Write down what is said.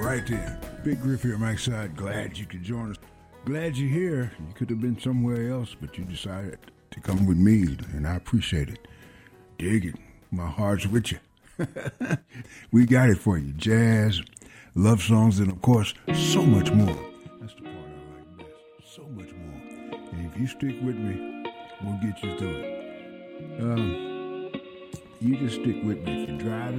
right there. Big Griff here, Mike Side. Glad you could join us. Glad you're here. You could have been somewhere else, but you decided to come with me, and I appreciate it. Dig it. My heart's with you. We got it for you. Jazz, love songs, and of course, so much more. That's the part I like best. So much more. And if you stick with me, we'll get you through it. You just stick with me. If you're driving,